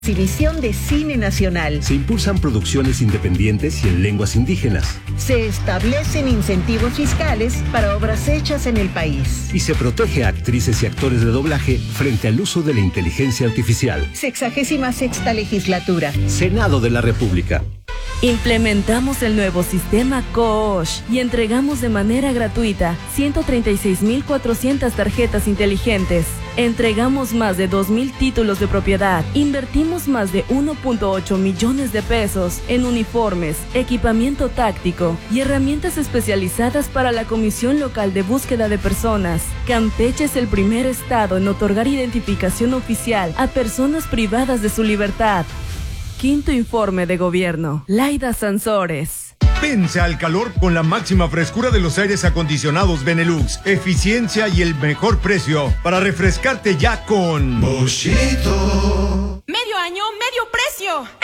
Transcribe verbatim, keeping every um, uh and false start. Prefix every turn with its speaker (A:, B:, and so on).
A: Exhibición de cine nacional.
B: Se impulsan producciones independientes y en lenguas indígenas.
A: Se establecen incentivos fiscales para obras hechas en el país.
B: Y se protege a actrices y actores de doblaje frente al uso de la inteligencia artificial.
A: Sexagésima sexta legislatura.
B: Senado de la República.
C: Implementamos el nuevo sistema COOSH y entregamos de manera gratuita ciento treinta y seis mil cuatrocientas tarjetas inteligentes. Entregamos más de dos mil títulos de propiedad. Invertimos más de uno punto ocho millones de pesos en uniformes, equipamiento táctico y herramientas especializadas para la Comisión Local de Búsqueda de Personas. Campeche es el primer estado en otorgar identificación oficial a personas privadas de su libertad. Quinto informe de gobierno. Laida Sansores.
D: Vence al calor con la máxima frescura de los aires acondicionados Benelux. Eficiencia y el mejor precio para refrescarte ya con Boschito.
E: Medio año, medio precio.